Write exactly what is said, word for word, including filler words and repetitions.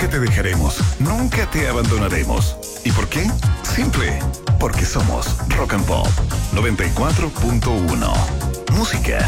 te dejaremos, nunca te abandonaremos. ¿Y por qué? Simple, porque somos Rock and Pop noventa y cuatro punto uno. Música